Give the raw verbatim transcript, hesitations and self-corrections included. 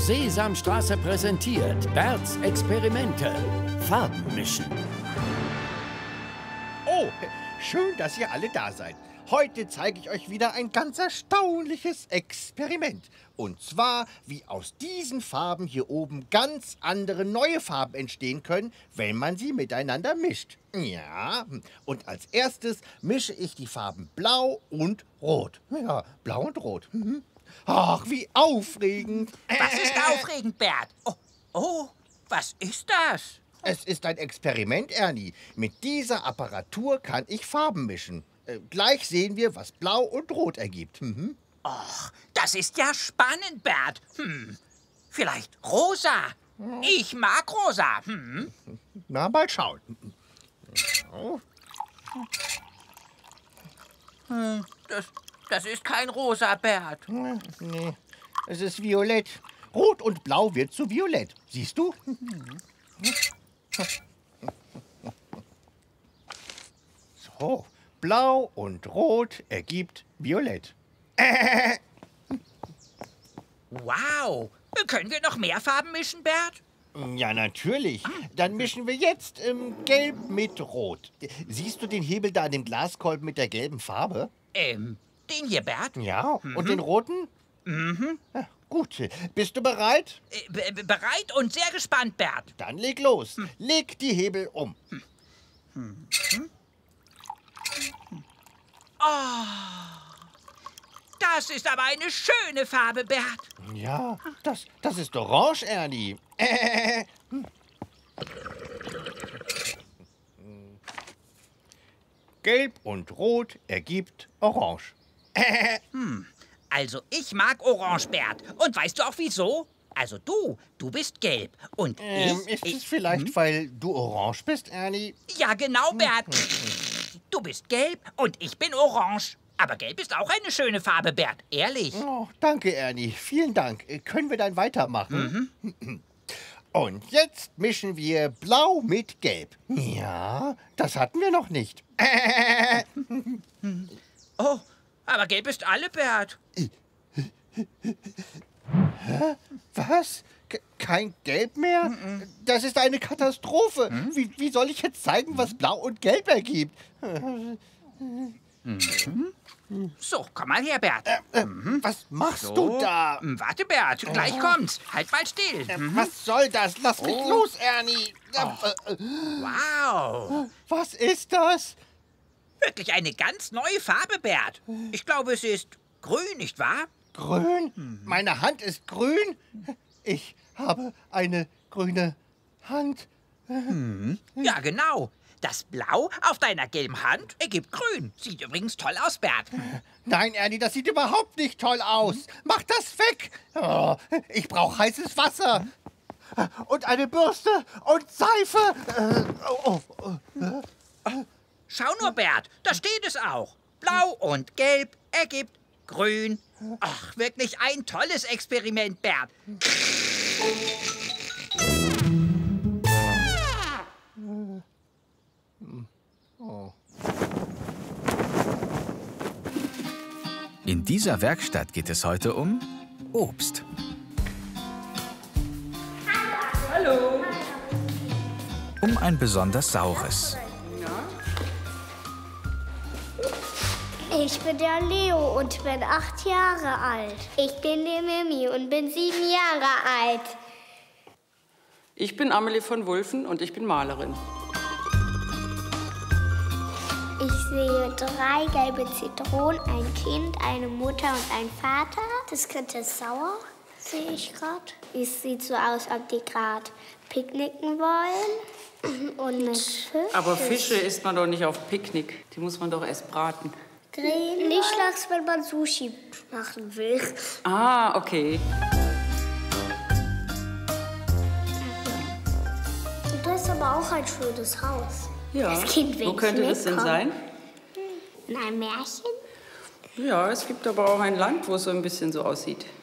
Sesamstraße präsentiert Berts Experimente. Farben mischen. Oh, schön, dass ihr alle da seid. Heute zeige ich euch wieder ein ganz erstaunliches Experiment. Und zwar, wie aus diesen Farben hier oben ganz andere neue Farben entstehen können, wenn man sie miteinander mischt. Ja, und als erstes mische ich die Farben Blau und Rot. Ja, Blau und Rot. Ach, wie aufregend. Was ist aufregend, Bert? Oh, oh, was ist das? Es ist ein Experiment, Ernie. Mit dieser Apparatur kann ich Farben mischen. Äh, gleich sehen wir, was Blau und Rot ergibt. Mhm. Och, das ist ja spannend, Bert. Hm, vielleicht rosa. Ich mag rosa. Hm. Na, mal schauen. Hm, das, das ist kein rosa, Bert. Nee, es ist violett. Rot und Blau wird zu Violett. Siehst du? So, Blau und Rot ergibt Violett. Wow. Können wir noch mehr Farben mischen, Bert? Ja, natürlich. Dann mischen wir jetzt ähm, Gelb mit Rot. Siehst du den Hebel da an dem Glaskolben mit der gelben Farbe? Ähm, den hier, Bert? Ja. Mhm. Und den roten? Mhm. Ja, gut. Bist du bereit? Äh, be- bereit und sehr gespannt, Bert. Dann leg los. Hm. Leg die Hebel um. Hm. Hm. Hm. Oh, das ist aber eine schöne Farbe, Bert. Ja, das, das ist Orange, Ernie. Äh. Gelb und Rot ergibt Orange. Äh. Hm. Also ich mag Orange, Bert. Und weißt du auch wieso? Also du, du bist gelb. Und ähm, ich... Ist es ich, vielleicht, hm? weil du orange bist, Ernie? Ja, genau, Bert. Du bist gelb und ich bin orange. Aber gelb ist auch eine schöne Farbe, Bert. Ehrlich. Oh, danke, Ernie. Vielen Dank. Können wir dann weitermachen? Mhm. Und jetzt mischen wir Blau mit Gelb. Ja, das hatten wir noch nicht. Oh, aber gelb ist alle, Bert. Hä? Was? Ke- Kein Gelb mehr? Mhm. Das ist eine Katastrophe. Mhm. Wie, wie soll ich jetzt zeigen, was Blau und Gelb ergibt? Mhm. So, komm mal her, Bert. Äh, äh, mhm. Was machst So. du da? Warte, Bert, gleich Oh. kommt's. Halt mal still. Äh, Mhm. Was soll das? Lass mich Oh. los, Ernie. Äh, äh, Wow. Was ist das? Wirklich eine ganz neue Farbe, Bert. Ich glaube, es ist grün, nicht wahr? Grün? Meine Hand ist grün? Ich habe eine grüne Hand. Ja, genau. Das Blau auf deiner gelben Hand ergibt grün. Sieht übrigens toll aus, Bert. Nein, Ernie, das sieht überhaupt nicht toll aus. Mach das weg. Oh, ich brauche heißes Wasser. Und eine Bürste und Seife. Äh, oh, oh, äh. Schau nur, Bert, da steht es auch. Blau und Gelb ergibt grün. Ach, wirklich ein tolles Experiment, Bert. In dieser Werkstatt geht es heute um Obst. Hallo. Um ein besonders saures. Ich bin der Leo und bin acht Jahre alt. Ich bin die Mimi und bin sieben Jahre alt. Ich bin Amelie von Wulfen und ich bin Malerin. Ich sehe drei gelbe Zitronen, ein Kind, eine Mutter und einen Vater. Das Kind ist sauer, sehe ich gerade. Es sieht so aus, als ob die gerade picknicken wollen. Und mit Fisch. Aber Fische isst man doch nicht auf Picknick. Die muss man doch erst braten. Grillen. Nicht Lachs, wenn man Sushi machen will. Ah, okay. Und das ist aber auch ein schönes Haus. Ja. Das Kind will Wo könnte das denn sein? In einem Märchen? Ja, es gibt aber auch ein Land, wo es so ein bisschen so aussieht.